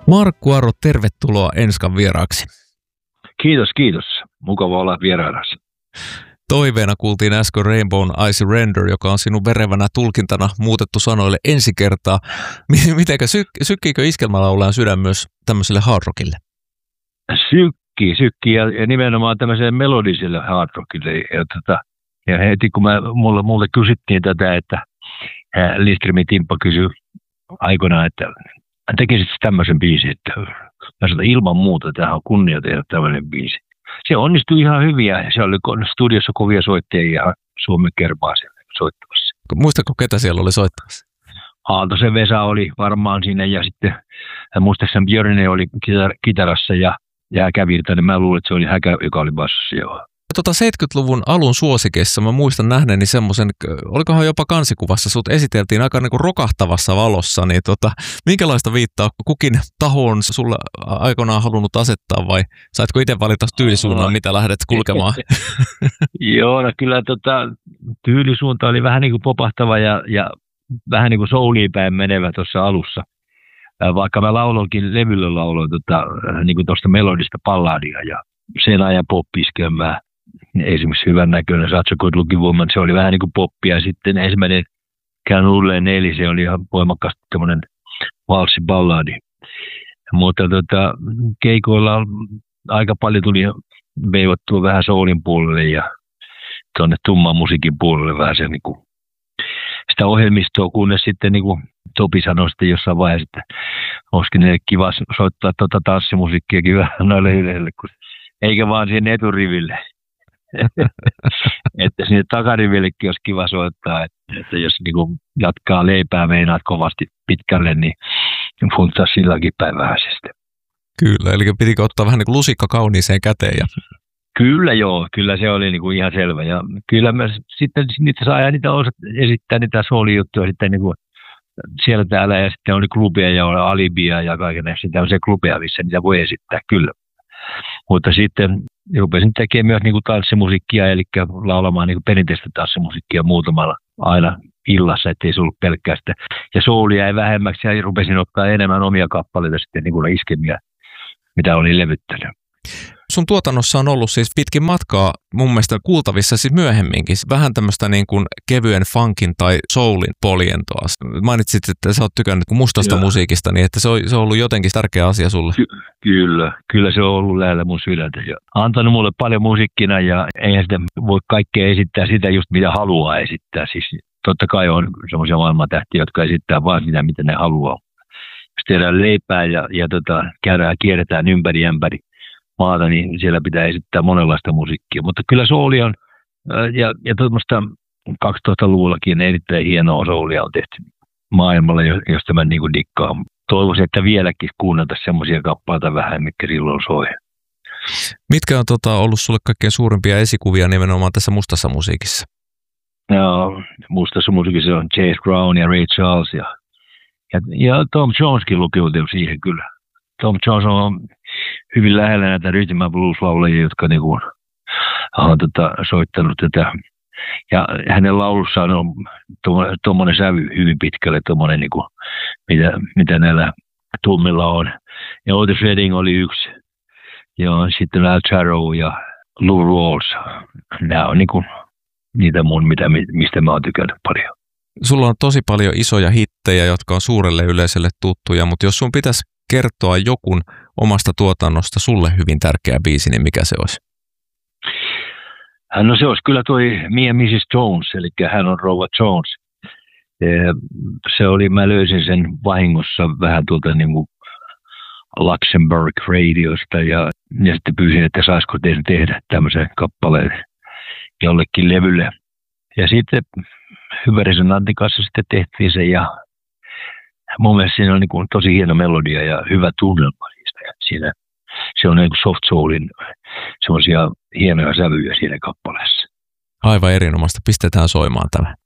Markku Aro, tervetuloa Enskan vieraaksi. Kiitos, kiitos. Mukava olla vieraanasi. Toiveena kuultiin äsken Rainbown I Surrender, joka on sinun verevänä tulkintana muutettu sanoille ensi kertaa. Mitenkä sykkiikö iskelmälaulajan sydän myös tämmöiselle hard rockille? Sykkii ja nimenomaan tämmöiselle melodiselle hard rockille. Ja heti kun mulle kysyttiin tätä, että Lindströmin Timppa kysyi aikoinaan, että tekisit tämmöisen biisin, että mä sanoin, ilman muuta tähän on kunnia tehdä tämmöinen biisi. Se onnistui ihan hyvin ja se oli studiossa kovia soittajia ja Suomen Kermaa siellä soittamassa. Muistatko ketä siellä oli soittamassa? Aaltosen Vesa oli varmaan siinä ja sitten muistaakseni Björne oli kitarassa ja Jääkävirtainen. Mä luulen, että se oli Häkä, joka oli bassossa. 70-luvun alun suosikeissa mä muistan nähneeni semmoisen, olikohan jopa kansikuvassa, sut esiteltiin aika niin kuin rokahtavassa valossa, niin minkälaista viittaa kukin taho on sulle aikoinaan halunnut asettaa vai saitko itse valita tyylisuunnan, mitä lähdet kulkemaan? Joo, no kyllä tyylisuunta oli vähän niin kuin popahtava ja vähän niin kuin souliin päin menevä tuossa alussa. Vaikka mä lauloinkin, levyllä lauloin niin kuin tuosta melodista balladia ja sen ajan pop-iskelmää. Esimerkiksi Hyvän näköinen Such a Good Looking Woman, se oli vähän niin kuin poppia. Sitten ensimmäinen Can Ulleen 4, se oli ihan voimakas tämmöinen valssiballadi. Mutta keikoilla aika paljon tuli veivottua vähän soulin puolelle ja tuonne tumman musiikin puolelle vähän se niin kuin sitä ohjelmistoa, kunnes sitten niin kuin Topi sanoi sitten jossain vaiheessa, että olisikin ne kiva soittaa tanssimusiikkiakin vähän noille yleille, eikä vaan siihen eturiville. Että sinne takarivillekin olisi kiva soittaa, että jos niin kuin jatkaa leipää meinaat kovasti pitkälle, niin funtsaa silläkin päiväisesti. Kyllä, eli pitikö ottaa vähän niin kuin lusikka kauniiseen käteen? Ja... Kyllä joo, kyllä se oli niin kuin ihan selvä. Ja kyllä mä sitten niitä saa niitä esittää niitä soulijuttuja sitten niin kuin siellä täällä ja sitten oli klubia ja oli alibia ja kaikenlaisia tämmöisiä klubeja, missä niitä voi esittää kyllä. Mutta sitten rupesin tekemään myös niin kuin tanssimusiikkia, eli laulamaan niin kuin perinteistä tanssimusiikkia muutamalla aina illassa, ettei se ollut pelkkää sitä. Ja soulia ei vähemmäksi ja rupesin ottaa enemmän omia kappaleita sitten niin kuin iskemiä, mitä olin levyttänyt. Sun tuotannossa on ollut siis pitkin matkaa mun mielestä kuultavissa siis myöhemminkin vähän tämmöistä niin kuin kevyen funkin tai soulin poljentoa. Mainitsit, että sä oot tykännyt mustasta musiikista, niin että se on ollut jotenkin tärkeä asia sulle. Kyllä se on ollut lähellä mun sydäntä. Ja antanut mulle paljon musiikkina ja eihän sitä voi kaikkea esittää sitä just mitä haluaa esittää. Siis totta kai on semmoisia maailmantähtiä, jotka esittää vaan sitä mitä ne haluaa. Jos tehdään leipää ja käydään kierretään ympäri maata, niin siellä pitää esittää monenlaista musiikkia. Mutta kyllä souli on, ja tuommoista 2000-luvullakin erittäin hienoa soulia on tehty maailmalla, josta mä niin kuin dikkaan. Toivoisin, että vieläkin kuunneltaisiin semmoisia kappaleita vähän, mitkä silloin soi. Mitkä on ollut sulle kaikkein suurimpia esikuvia nimenomaan tässä mustassa musiikissa? No, mustassa musiikissa on James Brown ja Ray Charles ja Tom Joneskin lukiutuu siihen kyllä. Tom Jones on hyvin lähellä näitä rhythm and blues-laulajia, jotka niinku on soittanut tätä. Ja hänen laulussaan on tuommoinen sävy hyvin pitkälle, tuommoinen niinku, mitä näillä tummilla on. Ja Otis Redding oli yksi. Ja sitten Al Jarreau ja Lou Rawls. Nämä on niinku niitä mistä mä oon tykännyt paljon. Sulla on tosi paljon isoja hittejä, jotka on suurelle yleisölle tuttuja, mutta jos sun pitäisi kertoa jokun omasta tuotannosta sulle hyvin tärkeä biisi, niin mikä se olisi? No se olisi kyllä toi Me and Mrs. Jones, eli hän on rouva Jones. Se oli, mä löysin sen vahingossa vähän tuolta niin kuin Luxembourg radiosta ja sitten pyysin, että saisiko tehdä tämmöisen kappaleen jollekin levylle. Ja sitten Hyvärisen Antin kanssa sitten tehtiin se ja mun mielestä siinä on niin kuin tosi hieno melodia ja hyvä tunnelma siinä. Se on niin kuin soft soulin semmoisia hienoja sävyjä siinä kappaleessa. Aivan erinomaista. Pistetään soimaan tämä.